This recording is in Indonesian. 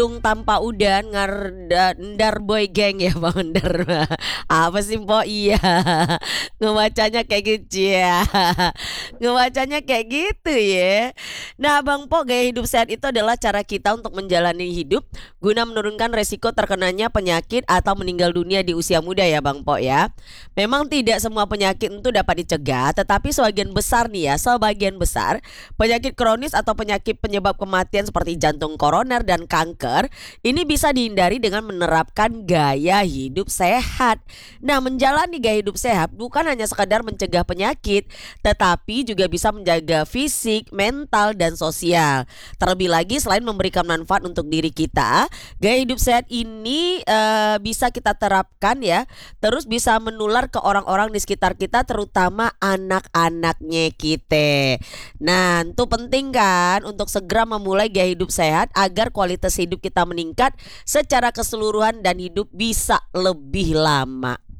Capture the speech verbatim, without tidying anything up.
Tung tanpa udan ngarda ndar boy geng ya Bang Ndar mah. Apa sih Mpok? Iya. Ngebacanya kayak gitu ya. Ngebacanya kayak gitu ya. Nah Bang Po, gaya hidup sehat itu adalah cara kita untuk menjalani hidup guna menurunkan resiko terkenanya penyakit atau meninggal dunia di usia muda ya Bang Po ya. Memang tidak semua penyakit itu dapat dicegah, tetapi sebagian besar nih ya, sebagian besar penyakit kronis atau penyakit penyebab kematian seperti jantung koroner dan kanker ini bisa dihindari dengan menerapkan gaya hidup sehat. Nah, menjalani gaya hidup sehat bukan hanya sekadar mencegah penyakit, tetapi juga bisa menjaga fisik, mental, dan sosial. Terlebih lagi selain memberikan manfaat untuk diri kita, gaya hidup sehat ini eh, bisa kita terapkan ya, terus bisa menular ke orang-orang di sekitar kita, terutama anak-anaknya kita. Nah, itu penting kan untuk segera memulai gaya hidup sehat agar kualitas hidup kita meningkat secara keseluruhan dan hidup bisa lebih lama.